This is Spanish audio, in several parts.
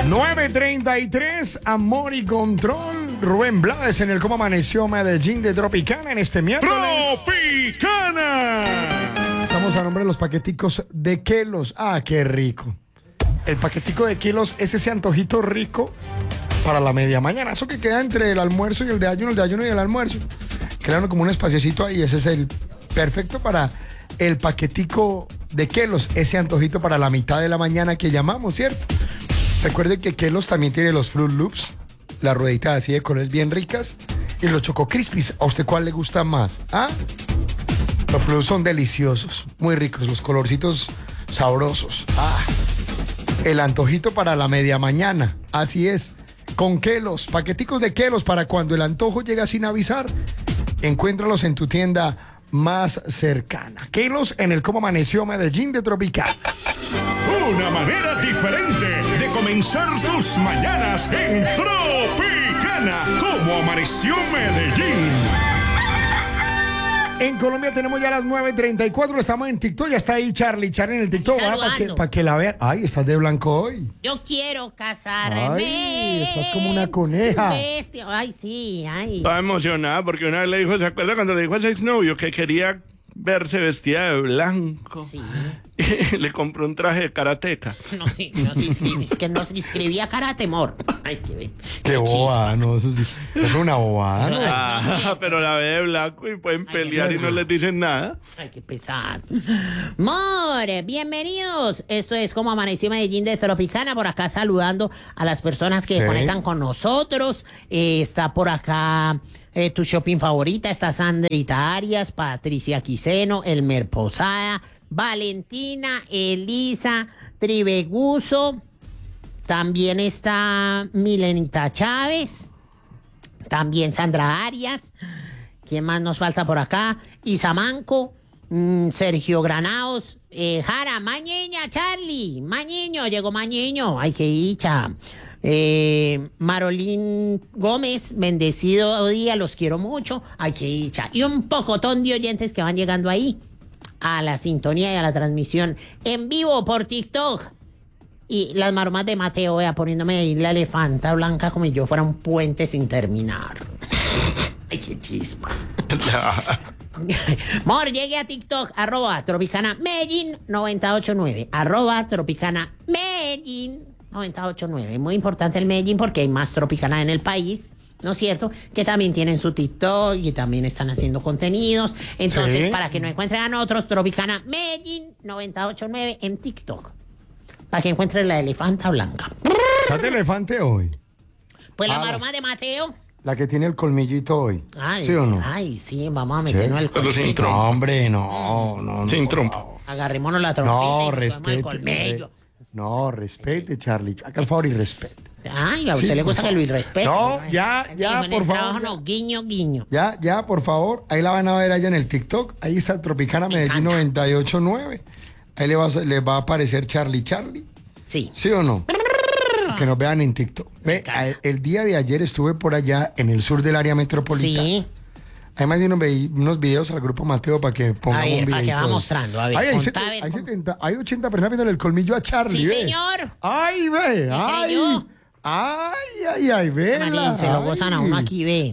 9:33, Amor y Control. Rubén Blades en el Cómo Amaneció Medellín de Tropicana en este miércoles. ¡Tropicana! Estamos a nombre de los paqueticos de Kelos. Ah, qué rico. El paquetico de Kelos es ese antojito rico para la media mañana. Eso que queda entre el almuerzo y el desayuno y el almuerzo. Crearon como un espaciecito ahí. Ese es el perfecto para el paquetico de Kelos. Ese antojito para la mitad de la mañana que llamamos, ¿cierto? Recuerden que Kelos también tiene los Fruit Loops, las rueditas así de colores bien ricas, y los Choco Crispies. ¿A usted cuál le gusta más? ¿Ah? Los Fruit Loops son deliciosos, muy ricos, los colorcitos sabrosos. Ah, el antojito para la media mañana, así es. Con Kelos, paqueticos de Kelos para cuando el antojo llega sin avisar. Encuéntralos en tu tienda más cercana. Kelos en el Cómo Amaneció Medellín de Tropical. Una manera diferente de comenzar tus mañanas en Tropicana. Como amaneció Medellín. En Colombia tenemos ya las 9:34, estamos en TikTok, ya está ahí Charlie en el TikTok, para que la vean. Ay, estás de blanco hoy. Yo quiero casarme. Ay, estás como una coneja. Bestia. Ay, sí, ay. Estaba emocionada porque una vez le dijo, ¿se acuerda cuando le dijo al exnovio que quería verse vestida de blanco? Sí. Le compró un traje de karateca. No, sí, es que nos inscribía karate, amor. Ay, Qué bobada, no, eso es una bobada, ¿no? Ah, pero la ve de blanco y pueden pelear y no les dicen nada. Ay, qué pesar. More, bienvenidos. Esto es Como Amaneció Medellín de Tropicana. Por acá saludando a las personas que conectan con nosotros. Está por acá tu shopping favorita. Está Sandrita Arias, Patricia Quiseno, Elmer Posada, Valentina, Elisa, Tribeguso. También está Milenita Chávez. También Sandra Arias. ¿Quién más nos falta por acá? Isamanco, Sergio Granados, Jara, Mañeña, Charlie, Mañeño, llegó Mañeño. Ay, qué dicha. Marolín Gómez, bendecido día, los quiero mucho. Ay, qué dicha. Y un pocotón de oyentes que van llegando ahí a la sintonía y a la transmisión en vivo por TikTok. Y las maromas de Mateo, vea, poniéndome ahí la elefanta blanca como si yo fuera un puente sin terminar. Ay, qué chispa. Mor, llegue a TikTok, @Tropicana Medellín 989, @Tropicana Medellín 989. Muy importante el Medellín porque hay más Tropicana en el país, ¿no es cierto? Que también tienen su TikTok y también están haciendo contenidos. Entonces, para que no encuentren a otros, Tropicana Medellín 989 en TikTok. Para que encuentren la elefanta blanca. ¿Sale elefante hoy? Pues la maroma de Mateo. La que tiene el colmillito hoy. Ay, ¿Sí o no? Ay, sí, vamos a meternos al Pero sin colmillo. trompa. No, hombre, no. Sin trompa. Agarrémonos la trompita No, y nos respete. vamos al colmillo. No, respete, Charlie. Haga el favor y respete. Ay, a usted Sí, le por gusta que favor. Luis respete. No, Ay, ya, dijo, ya, en por el favor, trabajo ya. no, guiño, guiño. Ya, por favor. Ahí la van a ver allá en el TikTok. Ahí está Tropicana Me Medellín encanta. 989. Ahí le va a aparecer Charlie. Sí. ¿Sí o no? Que nos vean en TikTok. Ve, encanta. el día de ayer estuve por allá en el sur del área metropolitana. Sí. Además de unos videos al grupo Mateo para que pongamos A ver, un para que videito va de- mostrando. A ver, Ay, contá, a ver, hay cómo- 70, hay 80 personas viendo el colmillo a Charlie. Sí, ve. señor. Ay, ve. Ay. yo. Ay, ve. Marín, se lo gozan a uno aquí, ve.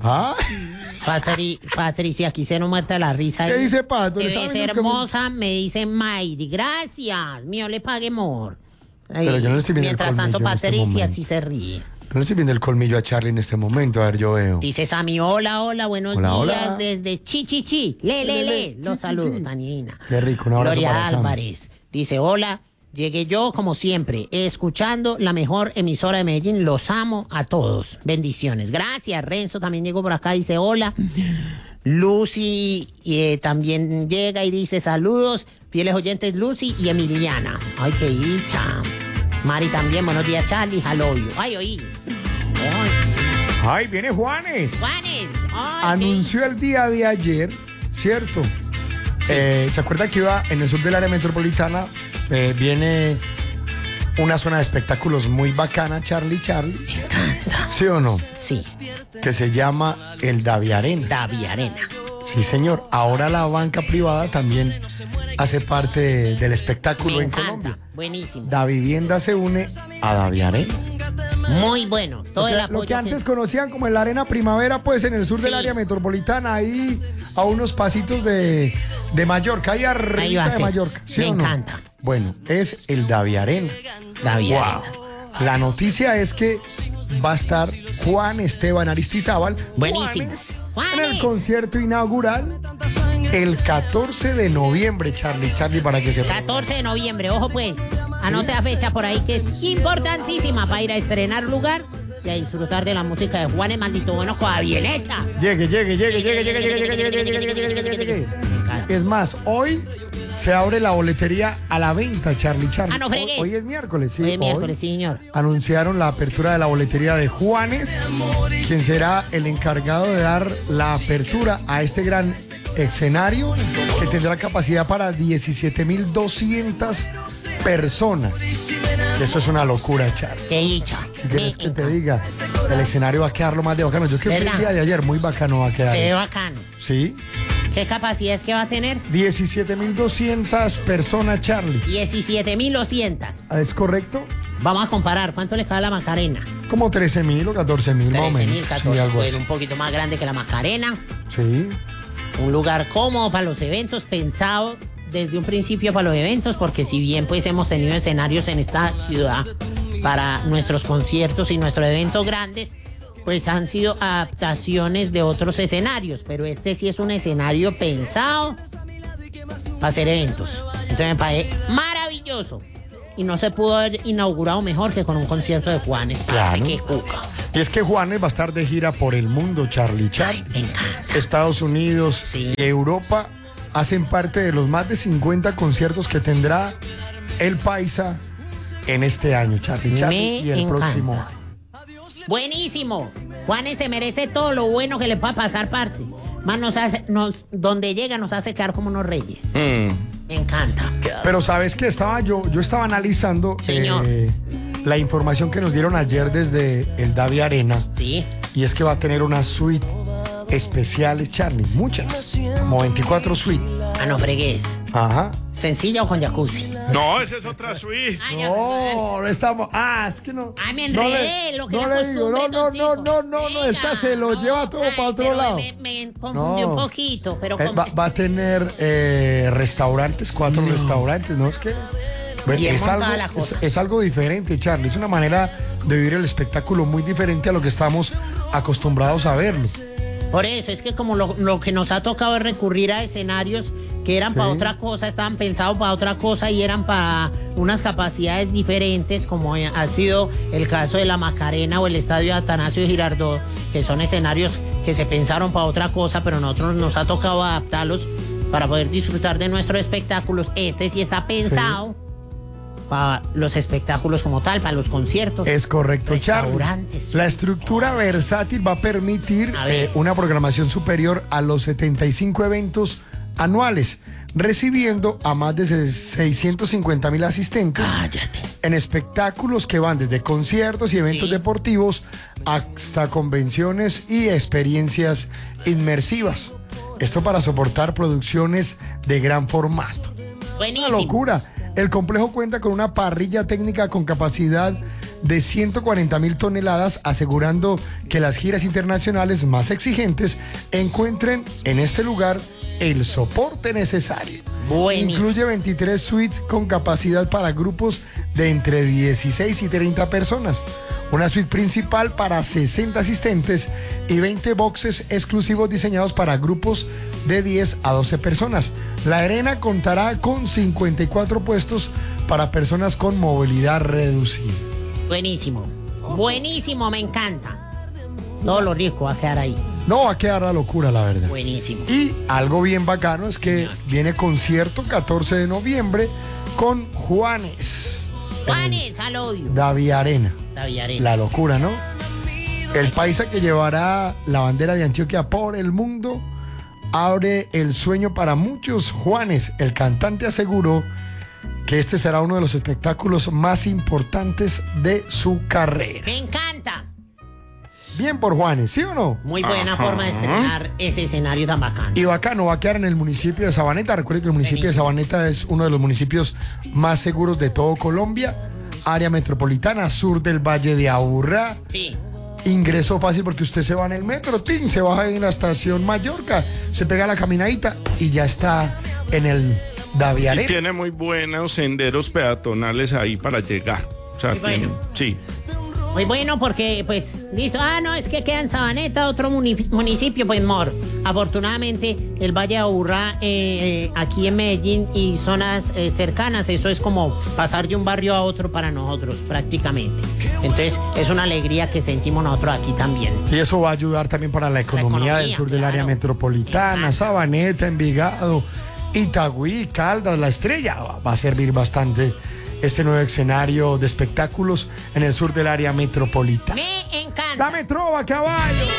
Ay. Patricia, quise no muerta la risa. ¿Qué ahí. dice Pato? Te ¿Le está ves viendo que- hermosa, me dice Mayri. Gracias. Mío le pague, amor. Pero yo no estoy viendo el Mientras tanto, colmillo en este Patricia momento. sí se ríe. No le estoy viendo el colmillo a Charlie en este momento. A ver, yo veo. Dice Sammy, hola, buenos Hola, días hola. desde Chichichi. Le. Los saludo, Tanina. Qué rico, un abrazo Gloria para Sammy. Álvarez. Dice, hola, llegué yo como siempre, escuchando la mejor emisora de Medellín. Los amo a todos. Bendiciones. Gracias, Renzo también llegó por acá, dice, hola. Lucy también llega y dice, saludos. Fieles oyentes, Lucy y Emiliana. Ay, qué dicha. Mari también, buenos días, Charlie. Hello you. Ay, oí. Ay, Ay, viene Juanes. Juanes. Ay, Anunció el día de ayer, ¿cierto? ¿Se acuerda que iba en el sur del área metropolitana? Viene una zona de espectáculos muy bacana, Charlie. Me encanta. ¿Sí o no? Sí, Que se llama el Davi Arena. Davi Arena. Sí, señor. Ahora la banca privada también hace parte del espectáculo Me en encanta. Colombia. Buenísimo. Da Vivienda se une a Davi Arena. Muy bueno. Todo el Lo apoyo que antes conocían como en la Arena Primavera, pues en el sur del Sí. área metropolitana, ahí a unos pasitos de Mallorca, ahí Ahí va a arriba de ser. Mallorca. ¿Sí Me o no? encanta. Bueno, es el Davi Arena. David Wow. Arena. La noticia es que va a estar Juan Esteban Aristizábal Buenísimo. Juanes, en el Juanes. concierto inaugural el 14 de noviembre, Charlie, para que se 14 de noviembre, ojo pues, anote la fecha por ahí que es importantísima para ir a estrenar lugar y a disfrutar de la música de Juanes Maldito Bueno, cosa bien hecha. Llegue. Es más, hoy se abre la boletería a la venta, Charlie. Ah, no fregues. Hoy es miércoles, sí. Hoy es miércoles, sí, señor. Anunciaron la apertura de la boletería de Juanes, quien será el encargado de dar la apertura a este gran escenario que tendrá capacidad para 17.200 personas. Esto es una locura, Charlie. Qué dicha. Si quieres que te diga, el escenario va a quedar lo más de bacano. Yo que fui el ¿Verdad? día de ayer, muy bacano va a quedar. Se ve bacano. Sí. ¿Qué capacidad es que va a tener? 17.200 personas, Charlie. 17.200. ¿Es correcto? Vamos a comparar, ¿cuánto le cabe a la Macarena? Como 13.000 o 14.000 más o menos. 13.000, 14, Sí, algo bueno, así. un poquito más grande que la Macarena. Sí. Un lugar cómodo para los eventos, pensado desde un principio para los eventos, porque si bien pues hemos tenido escenarios en esta ciudad para nuestros conciertos y nuestros eventos grandes, pues han sido adaptaciones de otros escenarios, pero este sí es un escenario pensado para hacer eventos. Entonces me parece maravilloso. Y no se pudo haber inaugurado mejor que con un concierto de Juanes. Parece Claro. que cuca. Y es que Juanes va a estar de gira por el mundo, Charlie. Me encanta. Estados Unidos Sí. y Europa hacen parte de los más de 50 conciertos que tendrá el Paisa en este año, Charlie. Me Y el encanta. próximo año. Buenísimo. Juanes se merece todo lo bueno que le pueda pasar, parce. Más donde llega nos hace quedar como unos reyes. Me encanta. Pero sabes que yo estaba analizando Señor. la información que nos dieron ayer desde el Davi Arena. Sí. Y es que va a tener una suite especiales, Charlie. Muchas. Como 24 suites. Ah, no fregues. Ajá. ¿Sencilla o con jacuzzi? No, esa es otra suite. Ay, ya, No, no estamos. Es que no. Ay, me no enredé, lo que no era le digo, costumbre, no, esta se lo lleva todo para otro pero lado. Me confundí un poquito, pero Va a tener restaurantes, 4 restaurantes, ¿no? Es que bueno, Bien es montada algo, la cosa. es algo diferente, Charlie. Es una manera de vivir el espectáculo muy diferente a lo que estamos acostumbrados a verlo. por eso es que como lo que nos ha tocado es recurrir a escenarios que eran para Sí. otra cosa, estaban pensados para otra cosa y eran para unas capacidades diferentes, como ha sido el caso de la Macarena o el estadio Atanasio Girardot, que son escenarios que se pensaron para otra cosa, pero a nosotros nos ha tocado adaptarlos para poder disfrutar de nuestros espectáculos. Este sí está pensado para los espectáculos como tal, para los conciertos. Es correcto, Charlie. Restaurantes. La estructura versátil va a permitir A ver. una programación superior a los 75 eventos anuales, recibiendo a más de 650.000 asistentes Cállate. en espectáculos que van desde conciertos y eventos Sí. deportivos hasta convenciones y experiencias inmersivas. Esto para soportar producciones de gran formato. Una Buenísimo. locura. El complejo cuenta con una parrilla técnica con capacidad de 140.000 toneladas, asegurando que las giras internacionales más exigentes encuentren en este lugar el soporte necesario. Buenísimo. Incluye 23 suites con capacidad para grupos de entre 16 y 30 personas. Una suite principal para 60 asistentes y 20 boxes exclusivos diseñados para grupos de 10 a 12 personas. La arena contará con 54 puestos para personas con movilidad reducida. Buenísimo. Buenísimo, me encanta. Todo lo rico va a quedar ahí. No va a quedar la locura, la verdad. Buenísimo. Y algo bien bacano es que viene concierto 14 de noviembre con Juanes. Juanes, al odio. Davi Arena. David Arena. La locura, ¿no? El paisa que llevará la bandera de Antioquia por el mundo abre el sueño para muchos. Juanes, el cantante, aseguró que este será uno de los espectáculos más importantes de su carrera. Me encanta. Bien por Juanes, ¿sí o no? Muy buena forma de estrenar ese escenario tan bacano. Y bacano, va a quedar en el municipio de Sabaneta. Recuerden que el municipio de Sabaneta es uno de los municipios más seguros de todo Colombia. área metropolitana, sur del Valle de Aburrá. Sí. Ingreso fácil porque usted se va en el metro, ¡tin! Se baja en la estación Mallorca, se pega la caminadita y ya está en el Y Daviaré. tiene muy buenos senderos peatonales ahí para llegar. O sea, Muy bueno. sí. Muy bueno porque, pues, listo. Ah, no, es que queda en Sabaneta, otro municipio, pues, mor. Afortunadamente, el Valle de Aburrá, aquí en Medellín y zonas cercanas, eso es como pasar de un barrio a otro para nosotros, prácticamente. Entonces, es una alegría que sentimos nosotros aquí también. Y eso va a ayudar también para la economía del sur del área claro. metropolitana, Sabaneta, Envigado, Itagüí, Caldas, La Estrella. Va a servir bastante este nuevo escenario de espectáculos en el sur del área metropolitana. Me encanta. ¡Dame trova, caballo!